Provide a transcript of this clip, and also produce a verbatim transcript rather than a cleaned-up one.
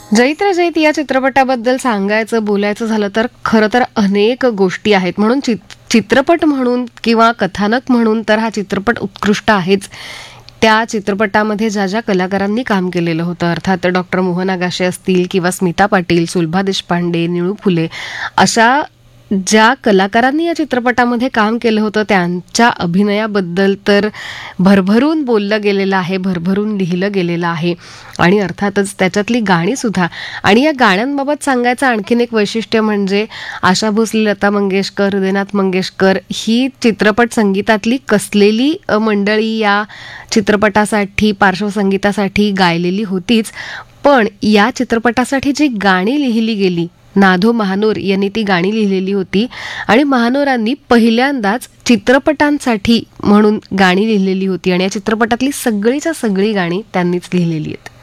जैत्र जैत या चित्रपटाबद्दल सांगायचं बोलायचं झालं तर खरं तर अनेक गोष्टी आहेत. म्हणून चित चित्रपट म्हणून किंवा कथानक म्हणून तर हा चित्रपट उत्कृष्ट आहेच. त्या चित्रपटामध्ये ज्या ज्या कलाकारांनी काम केलेलं होतं, अर्थात डॉक्टर मोहन आगाशे असतील किंवा स्मिता पाटील, सुलभा देशपांडे, निळू फुले, अशा ज्या कलाकारांनी या चित्रपटामध्ये काम केलं होतं त्यांच्या अभिनयाबद्दल तर भरभरून बोललं गेलेलं आहे, भरभरून लिहिलं गेलेलं आहे. आणि अर्थातच त्याच्यातली गाणी सुद्धा. आणि या गाण्यांबाबत सांगायचं आणखीन एक वैशिष्ट्य म्हणजे आशा भोसले, लता मंगेशकर, हृदयनाथ मंगेशकर ही चित्रपट संगीतातली कसलेली मंडळी या चित्रपटासाठी पार्श्वसंगीतासाठी गायलेली होतीच. पण या चित्रपटासाठी जी गाणी लिहिली गेली, नाधो महानोर यांनी ती गाणी लिहिलेली होती. आणि महानोरांनी पहिल्यांदाच चित्रपटांसाठी म्हणून गाणी लिहिलेली होती. आणि या चित्रपटातली सगळीच्या सगळी गाणी त्यांनीच लिहिलेली आहेत.